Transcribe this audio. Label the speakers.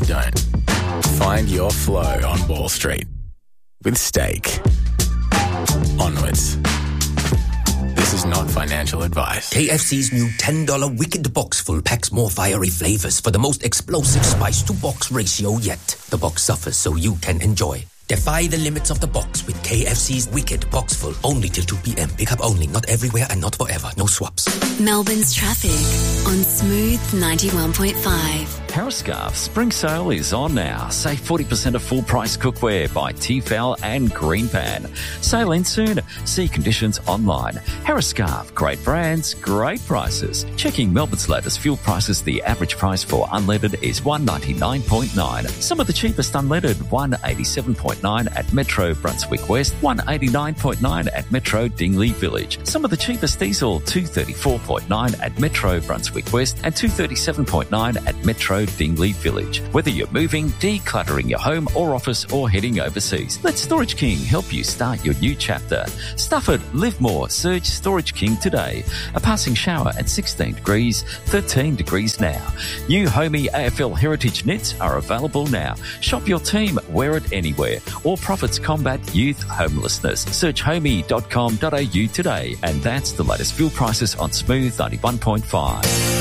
Speaker 1: don't. Find your flow on Wall Street with Stake. Onwards. This is not financial advice.
Speaker 2: KFC's new $10 Wicked Box full packs more fiery flavors for the most explosive spice-to-box ratio yet. The box suffers so you can enjoy. Defy the limits of the box with KFC's Wicked Box Full. Only till 2 p.m. Pick up only. Not everywhere and not forever. No swaps.
Speaker 3: Melbourne's traffic on Smooth 91.5.
Speaker 4: Periscarf Spring Sale is on now. Save 40% of full-price cookware by Tefal and Greenpan. Sale ends soon. See conditions online. Periscarf, great brands, great prices. Checking Melbourne's latest fuel prices, the average price for unleaded is $1.99.9. Some of the cheapest unleaded, $1.87.9 at Metro Brunswick West, $1.89.9 at Metro Dingley Village. Some of the cheapest diesel, $2.34.9 at Metro Brunswick West and $2.37.9 at Metro Dingley Village. Whether you're moving, decluttering your home or office or heading overseas, let Storage King help you start your new chapter. Stafford, live more, search Storage King today. A passing shower at 16 degrees, 13 degrees now. New Homey AFL Heritage knits are available now. Shop your team, wear it anywhere. All profits combat youth homelessness. Search homey.com.au today. And that's the latest fuel prices on Smooth 91.5.